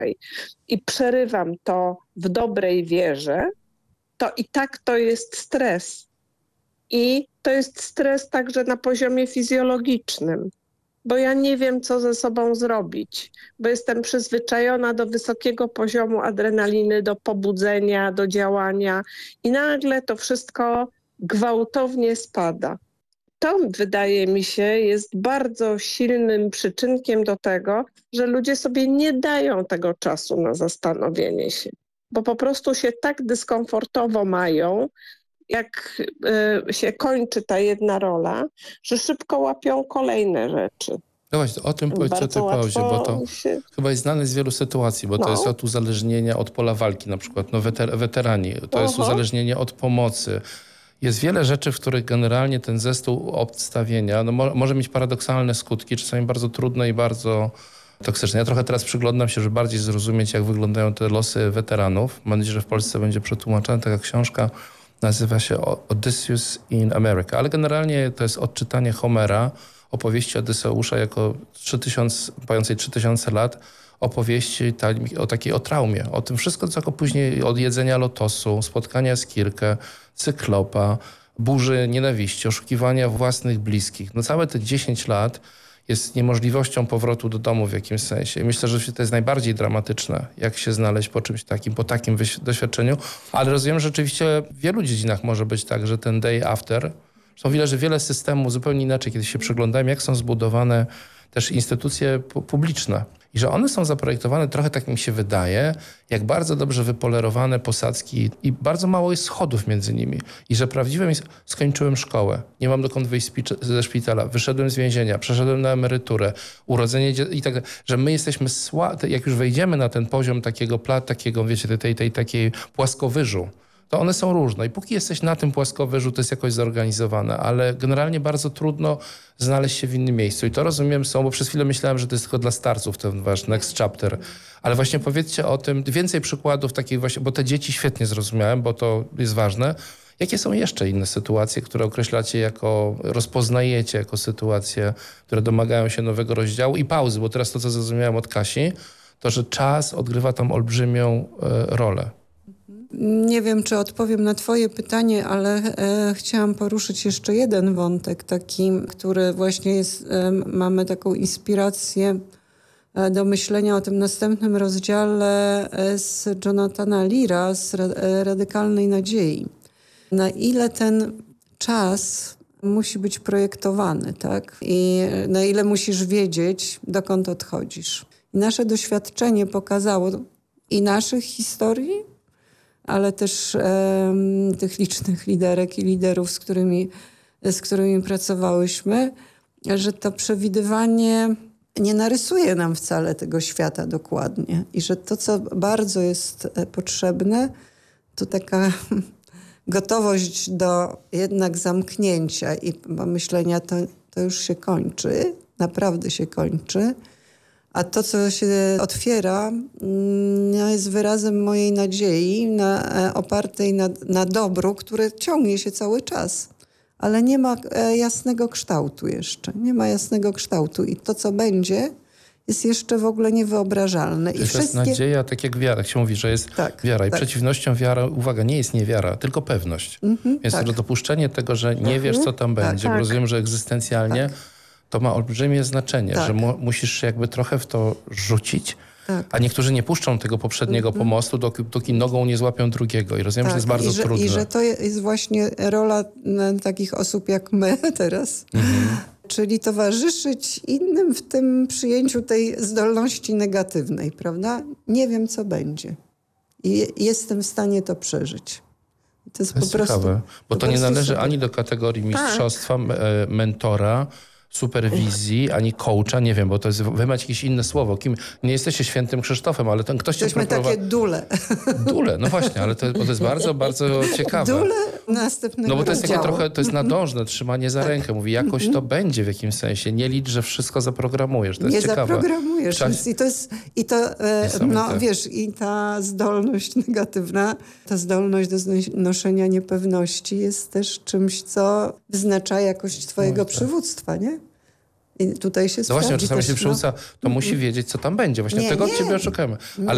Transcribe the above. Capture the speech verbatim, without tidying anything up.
i przerywam to w dobrej wierze, to i tak to jest stres. I to jest stres także na poziomie fizjologicznym, bo ja nie wiem, co ze sobą zrobić, bo jestem przyzwyczajona do wysokiego poziomu adrenaliny, do pobudzenia, do działania i nagle to wszystko gwałtownie spada. To, wydaje mi się, jest bardzo silnym przyczynkiem do tego, że ludzie sobie nie dają tego czasu na zastanowienie się, bo po prostu się tak dyskomfortowo mają, jak y, się kończy ta jedna rola, że szybko łapią kolejne rzeczy. No właśnie, o tym powiedz o tej pauzie, bo to się... chyba jest znane z wielu sytuacji, bo no. to jest od uzależnienia od pola walki na przykład, no weter weterani, to Aha. jest uzależnienie od pomocy. Jest wiele rzeczy, w których generalnie ten zespół odstawienia no, mo może mieć paradoksalne skutki, czasami bardzo trudne i bardzo toksyczne. Ja trochę teraz przyglądam się, żeby bardziej zrozumieć, jak wyglądają te losy weteranów. Mam nadzieję, że w Polsce będzie przetłumaczona. Taka książka nazywa się Odysseus in America, ale generalnie to jest odczytanie Homera, opowieści Odyseusza jako trzy tysiące, mającej trzy tysiące lat, opowieści ta, o takiej o traumie, o tym wszystko, co go później od jedzenia lotosu, spotkania z Kirkę, Cyklopa, burzy nienawiści, oszukiwania własnych bliskich. No całe te dziesięć lat jest niemożliwością powrotu do domu w jakimś sensie. I myślę, że to jest najbardziej dramatyczne, jak się znaleźć po czymś takim, po takim doświadczeniu. Ale rozumiem, że rzeczywiście w wielu dziedzinach może być tak, że ten day after, są wiele, że wiele systemów zupełnie inaczej, kiedy się przyglądałem, jak są zbudowane też instytucje publiczne. I że one są zaprojektowane, trochę tak mi się wydaje, jak bardzo dobrze wypolerowane posadzki i bardzo mało jest schodów między nimi. I że prawdziwym jest, skończyłem szkołę, nie mam dokąd wyjść ze szpitala, wyszedłem z więzienia, przeszedłem na emeryturę, urodzenie i tak dalej. Że my jesteśmy słabi, jak już wejdziemy na ten poziom takiego plat, takiego, wiecie, tej, tej, tej takiej płaskowyżu, to one są różne. I póki jesteś na tym płaskowyżu, to jest jakoś zorganizowane, ale generalnie bardzo trudno znaleźć się w innym miejscu. I to rozumiem są, bo przez chwilę myślałem, że to jest tylko dla starców ten wasz next chapter. Ale właśnie powiedzcie o tym, więcej przykładów takich właśnie, bo te dzieci świetnie zrozumiałem, bo to jest ważne. Jakie są jeszcze inne sytuacje, które określacie jako, rozpoznajecie jako sytuacje, które domagają się nowego rozdziału i pauzy? Bo teraz to, co zrozumiałem od Kasi, to, że czas odgrywa tam olbrzymią e, rolę. Nie wiem, czy odpowiem na twoje pytanie, ale e, chciałam poruszyć jeszcze jeden wątek taki, który właśnie jest, e, mamy taką inspirację e, do myślenia o tym następnym rozdziale e, z Jonathana Leara, z ra, e, Radykalnej Nadziei. Na ile ten czas musi być projektowany, tak? I na ile musisz wiedzieć, dokąd odchodzisz. I nasze doświadczenie pokazało i naszych historii, ale też e, tych licznych liderek i liderów, z którymi, z którymi pracowałyśmy, że to przewidywanie nie narysuje nam wcale tego świata dokładnie. I że to, co bardzo jest potrzebne, to taka gotowość do jednak zamknięcia i myślenia, to, to już się kończy, naprawdę się kończy. A to, co się otwiera, no, jest wyrazem mojej nadziei na, opartej na, na dobru, które ciągnie się cały czas. Ale nie ma jasnego kształtu jeszcze. Nie ma jasnego kształtu. I to, co będzie, jest jeszcze w ogóle niewyobrażalne. To I jest wszystkie... nadzieja, tak jak wiara. Jak się mówi, że jest tak, wiara. I tak. przeciwnością wiara, uwaga, nie jest niewiara, tylko pewność. Mhm, Więc tak. to dopuszczenie tego, że nie wiesz, co tam tak, będzie, tak. bo rozumiem, że egzystencjalnie tak. to ma olbrzymie znaczenie, tak. że mu, musisz się jakby trochę w to rzucić, tak. a niektórzy nie puszczą tego poprzedniego mm -hmm. pomostu, dopóki, dopóki nogą nie złapią drugiego. I rozumiem, tak. że to jest bardzo I że, trudne. I że to jest właśnie rola takich osób jak my teraz. Mm -hmm. Czyli towarzyszyć innym w tym przyjęciu tej zdolności negatywnej, prawda? Nie wiem, co będzie. I jestem w stanie to przeżyć. To jest, to jest po prostu ciekawe, bo to nie należy super. ani do kategorii mistrzostwa, tak. mentora, superwizji, ani coacha, nie wiem, bo to jest, wy macie jakieś inne słowo. Kim, nie jesteście świętym Krzysztofem, ale ten ktoś cię proprowadzi... takie dule. Dule, no właśnie, ale to, bo to jest bardzo, bardzo ciekawe. Dule następnego No bo to jest takie rozdziału. trochę, to jest nadążne trzymanie za tak. rękę. Mówi, jakoś to będzie w jakimś sensie. Nie licz, że wszystko zaprogramujesz. To jest nie ciekawe. zaprogramujesz. Czas... I to jest, i to, e, no wiesz, i ta zdolność negatywna, ta zdolność do znoszenia niepewności jest też czymś, co wyznacza jakość twojego no, przywództwa, nie? I tutaj się no właśnie, czasami też, się przywódca, no. to musi wiedzieć, co tam będzie. Właśnie nie, tego nie, od ciebie oczekujemy. Ale